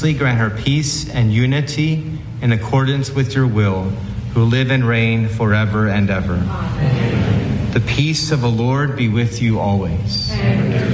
graciously grant her peace and unity in accordance with your will, who live and reign forever and ever. Amen. The peace of the Lord be with you always. And with